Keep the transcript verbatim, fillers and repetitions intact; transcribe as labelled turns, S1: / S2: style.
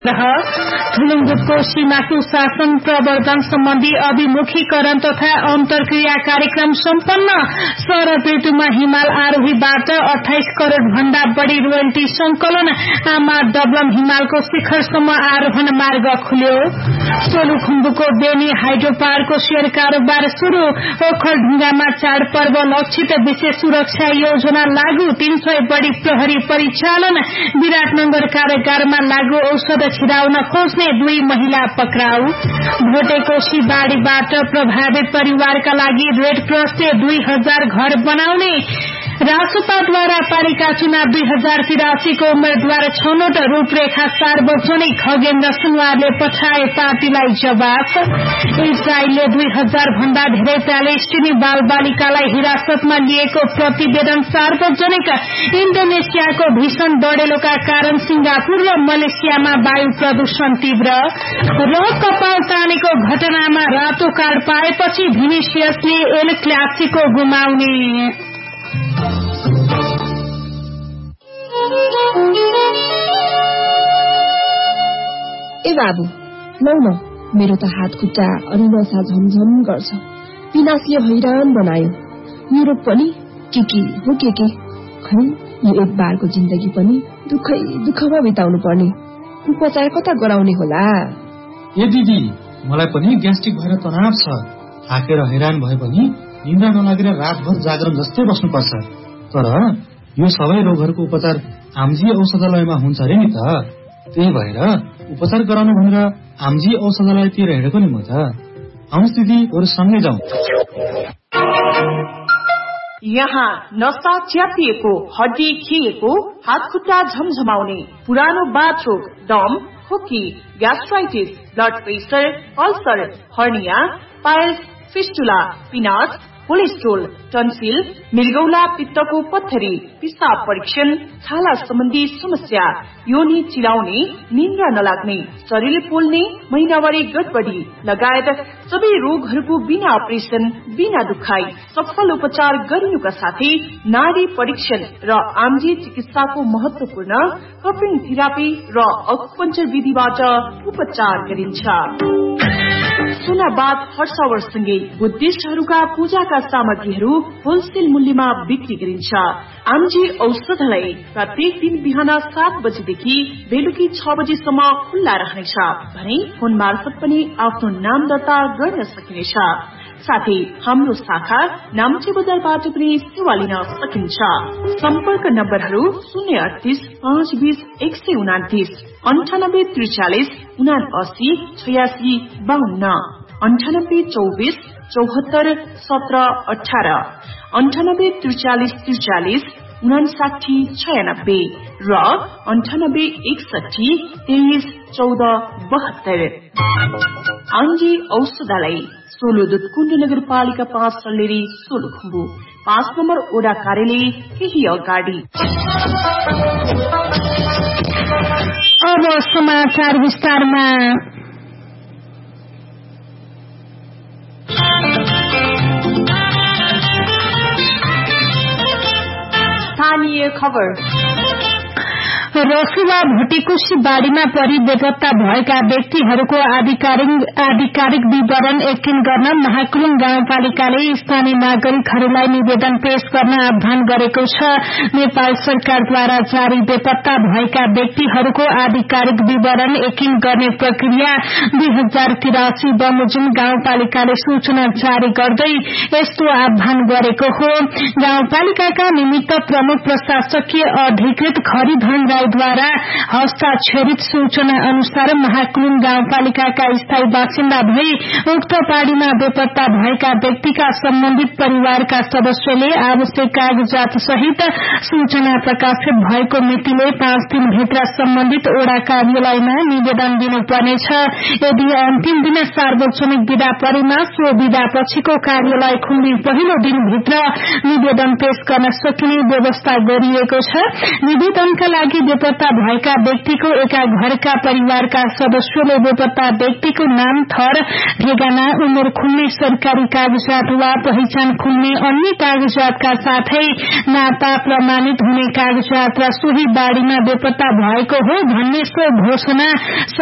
S1: थुलुङ्गुको सीमाको शासन प्रवर्धन सम्बन्धी अभिमुखीकरण तथा अन्तर्क्रिया कार्यक्रम सम्पन्न। सरपेटुमा हिमाल आरोहीबाट अठाइस करोड़ भन्दा बढ़ी रोयल्टी संकलन। आमा डबलम हिमालको शिखरसम्म आरोहण मार्ग खुल्यो। सोलुखुम्बुको बेनी हाइड्रो पावरको शेयर कारोबार शुरू। ओखलढुङ्गामा चाडपर्व लक्षित विशेष सुरक्षा योजना लागू। तीन सय बढ़ी प्रहरी परिचालन। विराटनगर कारागारमा लागू औषध छिराउन खोज्ने दुई महिला पक्राउ। भोटेकोशी बाढ़ीबाट प्रभावित परिवारका लागि रेड क्रसले दुई हजार घर बनाउने। रासपाद्वारा पालिका चुनाव दुई हजार तिरासी को उम्मेद्वार छनौट रूपरेखा सार्वजनिक। खगेन्द्र सुनवारले पठाए पार्टीलाई जवाफ। इजरायलले दुई हजार भन्दा धेरै प्यालेस्टिनी बाल बालिकालाई हिरासतमा लिएको प्रतिवेदन सार्वजनिक। इन्डोनेसियाको भीषण डढेलोका कारण सिंगापुर र मलेसियामा वायु प्रदूषण तीव्र। र कपाल तानेको घटनामा रातो कार्ड पाएपछि भिनिसियसले एल क्लासिको गुमाउने।
S2: ए बाबु लौ न, मेरो त हात खुट्टा अनि नसा झमझम गर्छ। पिनासले हैरान बनायो। युरोप पनि के के हो के के। खै यो एक बारको जिन्दगी पनि दुखै दुखमा बिताउनु पर्ने। उपचार कता गराउने होला?
S3: ए दिदी, मलाई पनि ग्यास्ट्रिक भएर तनाव छ। थाकेर हैरान भए पनि निन्द्रा नलागेर रातभर जागरण जस्तै बस्नुपर्छ। तर यो सबै रोगहरूको उपचार आमजी औषधालयमा हुन्छ अरे नि त। त्यही भएर उपचार गराउनु भनेर आमजी औषधालयतिर हिँडेको नि म त। आउनुहोस् दिदी, बरु सँगै जाउँ।
S4: यहाँ नसा च्यापिएको, हड्डी खिएको, हात खुट्टा झमझमाउने, पुरानो बाथरोग, दम, खोकी, gastritis, blood pressure, ulcer, hernia, piles, fistula, पिनास, cholesterol, tonsil, मृगौला पित्तको पत्थरी, पिसाब परीक्षण, छाला सम्बन्धी समस्या, योनि चिलाउने, निन्द्रा नलाग्ने, शरीर पोल्ने, महिनावारी गडबडी लगायत सबै रोगहरूको बिना अपरेसन, बिना दुखाई सफल उपचार गरिनुका साथै नाडी परीक्षण र आमजी चिकित्साको महत्वपूर्ण कपिङ थेरापी र अकुपञ्चर विधिबाट उपचार गरिन्छ। सुनाबाद हर्षावरसँगै बुद्धिस्टहरूका पूजाका सामग्रीहरू होलसेल मूल्यमा बिक्री गरिन्छ। आमजी औषधालय प्रत्येक दिन बिहान सात बजेदेखि बेलुकी छ बजेसम्म खुल्ला रहनेछ भने फोन मार्फत पनि आफ्नो नाम दर्ता गर्न सकिनेछ। साथै हाम्रो शाखा नाम्चे बजारबाट पनि सेवा लिन सकिन्छ। सम्पर्क नम्बरहरू शून्य अडतिस पाँच बीस एक सय उनातिस, अन्ठानब्बे त्रिचालिस उना अस्सी छयासी बाहन्न, अन्ठानब्बे चौबिस चौहत्तर सत्र अठार, अन्ठानब्बे त्रिचालिस त्रिचालिस उनासाठी छयानब्बे र अन्ठानब्बे एकसठी तेइस चौध बहत्तर। आंजी औषधालय सोलो दुधकुण्ड नगरपालिका पाँच सल्लेरी सोलुखुम्बु, पाँच नम्बर ओडा कार्यालय केही अगाडि।
S1: अब समाचार विस्तारमा।
S4: स्थानीय खबर।
S1: रसुवा भोटेकोशी बाढ़ीमा परि बेपत्ता भएका व्यक्तिहरूको आधिकारिक विवरण यकिन गर्न महाकुलुङ गाउँपालिकाले स्थानीय नागरिकहरूलाई निवेदन पेश गर्न आह्वान गरेको छ। नेपाल सरकारद्वारा जारी बेपत्ता भएका व्यक्तिहरूको आधिकारिक विवरण यकिन गर्ने प्रक्रिया दुई हजार तिरासी बमोजिम गाउँपालिकाले सूचना जारी गर्दै यस्तो आह्वान गरेको हो। गाउँपालिकाका निमित्त प्रमुख प्रशासकीय अधिकृत खरिधन द्वारा हस्ताक्षरित सूचना अनुसार महाकुलुङ गाउँपालिकाका स्थायी बासिन्दा भई उक्त पाड़ीमा बेपत्ता भएका व्यक्तिका सम्बन्धित परिवारका सदस्यले आवश्यक कागजात सहित सूचना प्रकाशित भएको मितिले पाँच दिनभित्र सम्बन्धित ओडा कार्यालयमा निवेदन दिनुपर्नेछ। यदि अन्तिम दिन सार्वजनिक विदा परेमा सो विदा पछिको कार्यालय खुल्ने पहिलो दिनभित्र निवेदन पेश गर्न सकिने व्यवस्था गरिएको छ। निवेदनका लागि बेपत्ता भएका व्यक्तिको एका घरका परिवारका सदस्यले बेपत्ता व्यक्तिको नाम, थर, ठेगाना, उमेर खुल्ने सरकारी कागजात वा पहिचान खुल्ने अन्य कागजातका साथै नाता प्रमाणित हुने कागजात र सोही बाढ़ीमा बेपत्ता भएको हो भन्ने सो घोषणा